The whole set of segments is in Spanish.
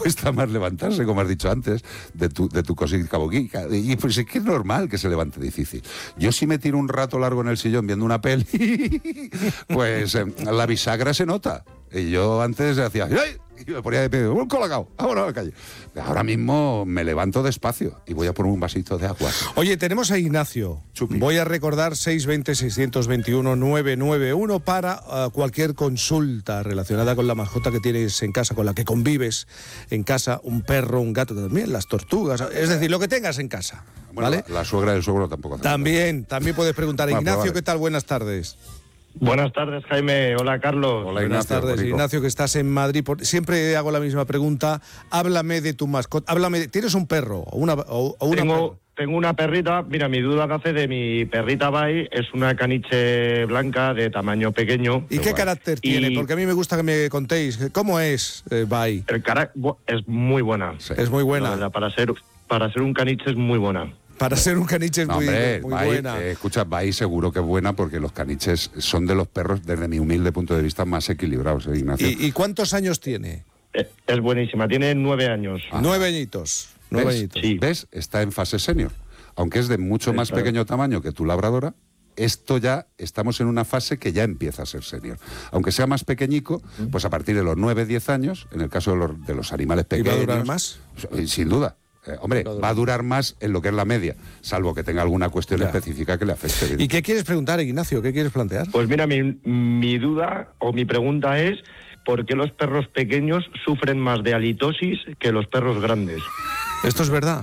cuesta más levantarse, como has dicho antes, de tu cosita boquica. Y pues es que es normal que se levante difícil. Yo si me tiro un rato largo en el sillón viendo una peli, pues la bisagra se nota. Y yo antes hacía... ¡ay! Y me ponía de pie, un colacao, vámonos a la calle. Ahora mismo me levanto despacio y voy a poner un vasito de agua. Oye, tenemos a Ignacio. Chupi. Voy a recordar 620-621-991 para cualquier consulta relacionada con la mascota que tienes en casa, con la que convives en casa, un perro, un gato, también las tortugas, es decir, lo que tengas en casa. Bueno, ¿vale? la suegra del suegro tampoco hace También puedes preguntar. Bueno, Ignacio, pues vale. ¿qué tal? Buenas tardes. Buenas tardes, Jaime. Hola, Carlos. Hola, Buenas tardes, Bonico. Ignacio, que estás en Madrid. Siempre hago la misma pregunta. Háblame de tu mascota. ¿Tienes un perro o una perra? Tengo una perrita. Mira, mi duda que hace de mi perrita Bai es una caniche blanca de tamaño pequeño. ¿Y qué carácter tiene? Porque a mí me gusta que me contéis. ¿Cómo es Bai? El carácter es muy buena. Sí. Es muy buena. La verdad, para ser un caniche es muy buena. Para ser un caniche es No, muy hombre, buena. Escucha, Bai seguro que es buena porque los caniches son de los perros, desde mi humilde punto de vista, más equilibrados, Ignacio. ¿Y cuántos años tiene? Es buenísima. Tiene 9 años. 9 añitos. 9 ¿Ves? añitos. Sí. ¿Ves? Está en fase senior. Aunque es de mucho más Claro. pequeño tamaño que tu labradora, esto ya estamos en una fase que ya empieza a ser senior. Aunque sea más pequeñico, pues a partir de los 9-10 años, en el caso de los animales ¿Y pequeños... va a durar más? Sin duda. Hombre, va a durar más en lo que es la media, salvo que tenga alguna cuestión Ya. específica que le afecte. ¿Y qué quieres preguntar, Ignacio? ¿Qué quieres plantear? Pues mira, mi duda o mi pregunta es ¿por qué los perros pequeños sufren más de halitosis que los perros grandes? ¿Esto es verdad?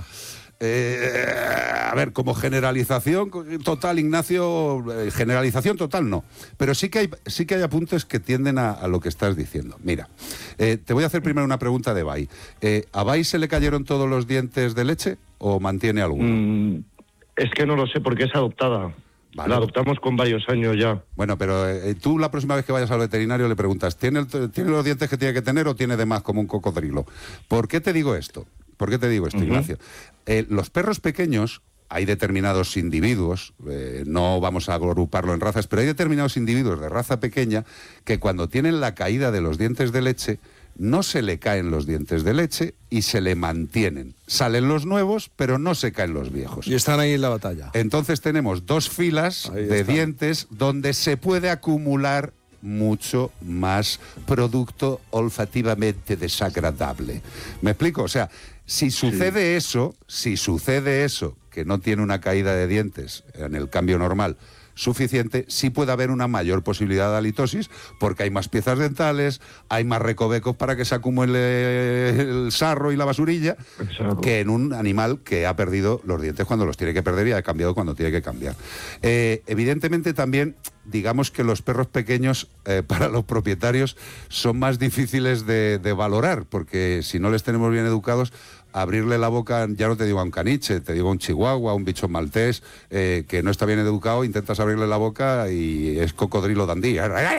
A ver, como generalización total, Ignacio, generalización total no, pero sí que hay apuntes que tienden a lo que estás diciendo. Mira, te voy a hacer primero una pregunta de Bai. ¿A Bai se le cayeron todos los dientes de leche o mantiene alguno? Es que no lo sé porque es adoptada. Vale. La adoptamos con varios años ya. Bueno, pero tú la próxima vez que vayas al veterinario le preguntas, ¿tiene los dientes que tiene que tener o tiene de más como un cocodrilo? ¿Por qué te digo esto? Ignacio? Los perros pequeños, hay determinados individuos, no vamos a agruparlo en razas, pero hay determinados individuos de raza pequeña que cuando tienen la caída de los dientes de leche, no se le caen los dientes de leche y se le mantienen. Salen los nuevos, pero no se caen los viejos. Y están ahí en la batalla. Entonces tenemos 2 filas Ahí de está. dientes donde se puede acumular mucho más producto olfativamente desagradable. ¿Me explico? O sea, si sucede eso, que no tiene una caída de dientes en el cambio normal suficiente, sí puede haber una mayor posibilidad de halitosis porque hay más piezas dentales, hay más recovecos para que se acumule el sarro y la basurilla, Exacto. que en un animal que ha perdido los dientes cuando los tiene que perder y ha cambiado cuando tiene que cambiar. Evidentemente también, digamos que los perros pequeños para los propietarios son más difíciles de valorar, porque si no les tenemos bien educados, abrirle la boca, ya no te digo a un caniche, te digo a un chihuahua, a un bicho maltés, que no está bien educado, intentas abrirle la boca y es cocodrilo dandí.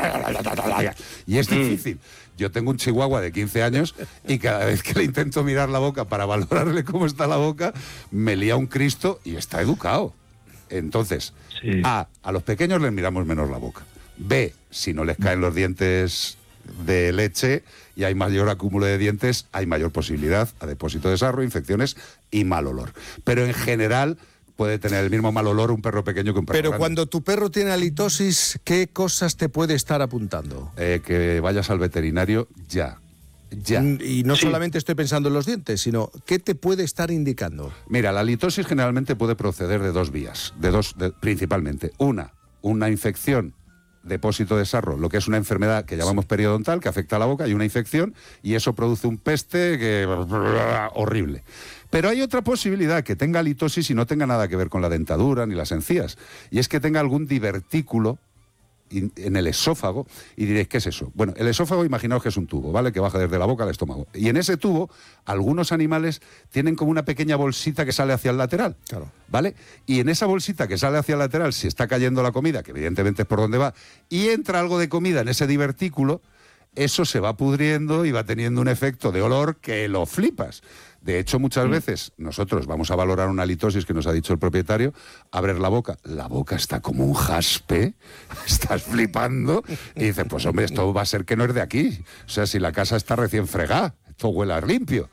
Y es difícil. Yo tengo un chihuahua de 15 años y cada vez que le intento mirar la boca para valorarle cómo está la boca, me lía un Cristo y está educado. Entonces, Sí. A los pequeños les miramos menos la boca. B, si no les caen los dientes de leche y hay mayor acúmulo de dientes, hay mayor posibilidad a depósito de sarro, infecciones y mal olor. Pero en general puede tener el mismo mal olor un perro pequeño que un perro Pero grande. cuando tu perro tiene halitosis, ¿qué cosas te puede estar apuntando? Que vayas al veterinario ya. Ya. Y no solamente estoy pensando en los dientes, sino ¿qué te puede estar indicando? Mira, la halitosis generalmente puede proceder de 2 vías, principalmente. Una infección, depósito de sarro, lo que es una enfermedad que llamamos periodontal, que afecta a la boca, y una infección, y eso produce un peste horrible. Pero hay otra posibilidad, que tenga halitosis y no tenga nada que ver con la dentadura ni las encías, y es que tenga algún divertículo en el esófago, y diréis, ¿qué es eso? Bueno, el esófago, imaginaos que es un tubo, ¿vale? Que baja desde la boca al estómago. Y en ese tubo, algunos animales tienen como una pequeña bolsita que sale hacia el lateral, Claro. ¿vale? Y en esa bolsita que sale hacia el lateral, si está cayendo la comida, que evidentemente es por donde va, y entra algo de comida en ese divertículo, eso se va pudriendo y va teniendo un efecto de olor que lo flipas. De hecho, muchas veces nosotros vamos a valorar una halitosis que nos ha dicho el propietario, abres la boca está como un jaspe, estás flipando, y dices, pues hombre, esto va a ser que no es de aquí. O sea, si la casa está recién fregada, esto huele a limpio.